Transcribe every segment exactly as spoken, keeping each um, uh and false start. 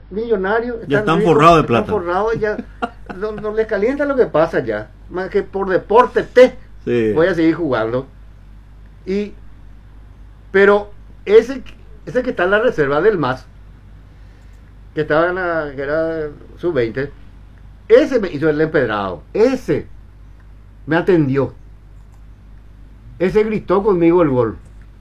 millonarios. Ya están ricos, forrados de están plata. forrados, ya no, no les calienta lo que pasa ya. Más que por deporte te Sí. voy a seguir jugando. Y pero ese, ese que está en la reserva del M A S, que estaba en la, que era sub veinte, ese me hizo el empedrado. Ese me atendió. Ese gritó conmigo el gol.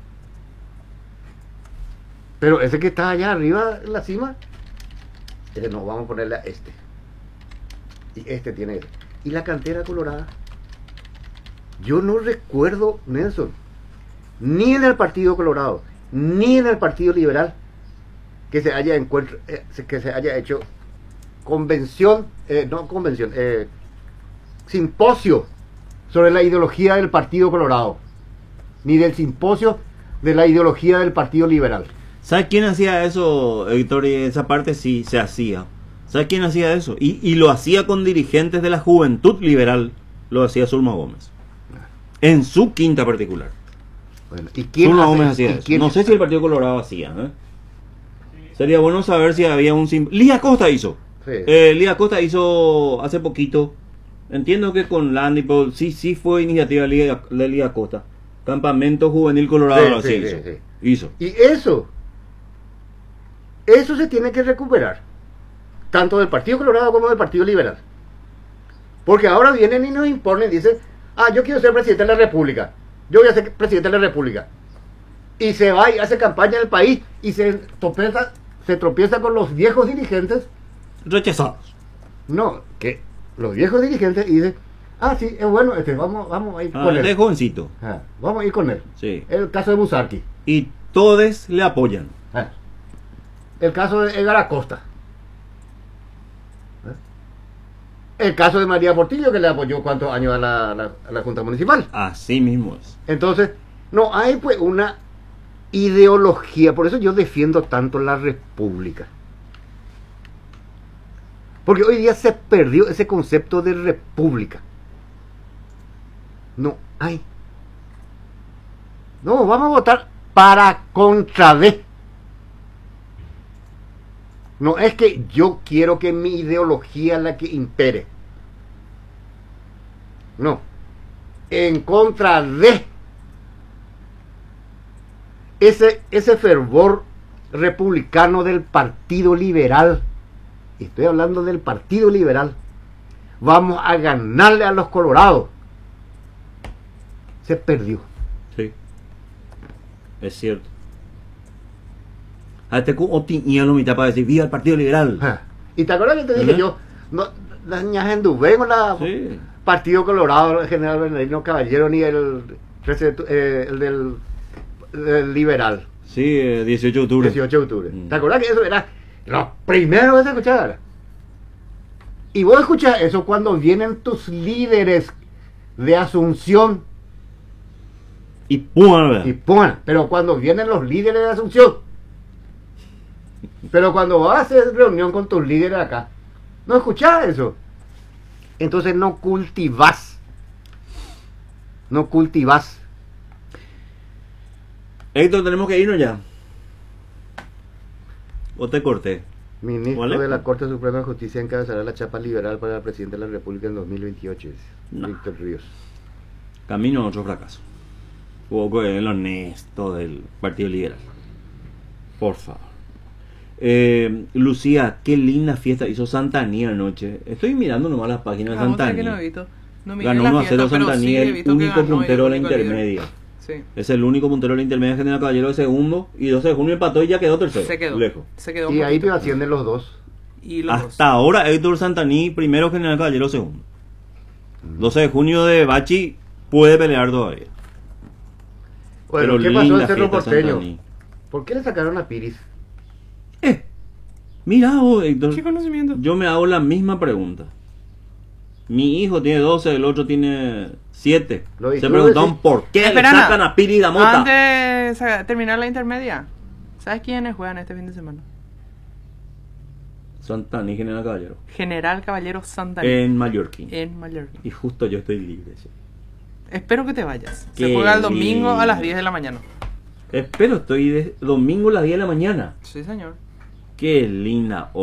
Pero ese que está allá arriba en la cima, ese no, vamos a ponerle a este. Y este tiene ese. Y la cantera colorada. Yo no recuerdo, Nelson, ni en el Partido Colorado, ni en el Partido Liberal, que se haya encuentro, eh, que se haya hecho convención, eh, no convención, eh, simposio sobre la ideología del Partido Colorado, ni del simposio de la ideología del Partido Liberal. ¿Sabes quién hacía eso, Héctor? Y esa parte sí se hacía. ¿Sabes quién hacía eso? Y, y lo hacía con dirigentes de la Juventud Liberal. Lo hacía Zulma Gómez. En su quinta particular. Bueno, ¿y quién Zulma hace- Gómez y hacía eso. quién- No sé si el Partido Colorado hacía. ¿eh? Sería bueno saber si había un... sim- Lía Costa hizo. Sí. Eh, Lía Costa hizo hace poquito. Entiendo que con Landy, pero sí, sí fue iniciativa de Lía, de Lía Costa. Campamento Juvenil Colorado. Sí, Sí, sí, hizo. sí, sí. Hizo. Y eso, eso se tiene que recuperar, tanto del Partido Colorado como del Partido Liberal. Porque ahora vienen y nos imponen, dicen, ah, yo quiero ser presidente de la República, yo voy a ser presidente de la República. Y se va y hace campaña en el país y se tropieza, se tropieza con los viejos dirigentes. Rechazados. No, que los viejos dirigentes y dicen, ah, sí, es bueno, este, vamos, vamos a ir Ah, con de él. jovencito. Ah, vamos a ir con él. Sí. El caso de Musarki. Y todos le apoyan. Ah, el caso de Edgar Acosta. ¿Eh? El caso de María Portillo, que le apoyó cuántos años a la, a la- a la Junta Municipal. Así mismo es. Entonces, no hay pues una ideología. Por eso yo defiendo tanto la República. Porque hoy día se perdió ese concepto de república. No hay. No, vamos a votar para contra de. No es que yo quiero que mi ideología es la que impere. No. En contra de. Ese, ese fervor republicano del Partido Liberal. Estoy hablando del Partido Liberal. Vamos a ganarle a los colorados. Se perdió. Sí. Es cierto. A este cu otinía lo mitad para decir viva el Partido Liberal. Ah, y te acuerdas que te dije Ajá. yo, no, las ñas en Dubén con la Sí. Partido Colorado, el general Bernardino Caballero, ni el, presidente- eh, el del, del Liberal, Sí, eh, dieciocho de octubre. dieciocho de octubre. Mm. ¿Te acuerdas que eso era lo primero que se escuchaba? Y vos escuchas eso cuando vienen tus líderes de Asunción Y pum, y ¡pum! Pero cuando vienen los líderes de Asunción, pero cuando vas a hacer reunión con tus líderes acá, no escuchás eso. Entonces no cultivas. No cultivas. Héctor, tenemos que irnos ya. O te corté. Ministro ¿Vale? de la Corte Suprema de Justicia encabezará la chapa liberal para el presidente de la República en dos mil veintiocho. Dice No. Víctor Ríos. Camino a otro fracaso. Poco el honesto del Partido Liberal. Por favor. Eh, Lucía, qué linda fiesta hizo Santanía anoche. Estoy mirando nomás las páginas de Ah, vos sabés que Santanía. no he visto. No miré Ganó la uno a fiesta, cero pero Santanía, sí he el visto que único ganó y puntero de la el único líder. intermedia. Sí. Es el único puntero de la intermedia, General Caballero de segundo. Y doce de junio empató y ya quedó tercero. Se quedó. Lejos. Se quedó un Y ahí poquito. te ascienden los dos. Y los dos. Hasta ahora Héctor Santaní primero, General Caballero segundo. doce de junio de Bachi puede pelear todavía. Bueno, Pero ¿qué pasó linda en Cerro fiesta Porteño? Santaní. ¿Por qué le sacaron a Piris? Eh, mira vos, Héctor. ¿Qué conocimiento? Yo me hago la misma pregunta. Mi hijo tiene doce, el otro tiene siete. Lo Se hizo preguntaron decir- por qué Espera, le sacan a Piri la mota. Antes de sa- terminar la intermedia, ¿sabes quiénes juegan este fin de semana? Santaní, General Caballero. General Caballero Santana En Mallorquín. en Mallorca. Y justo yo estoy libre. sí. Espero que te vayas. Qué Se juega el domingo a las lindo. diez de la mañana. Espero, estoy de domingo a las diez de la mañana. Sí, señor. Qué linda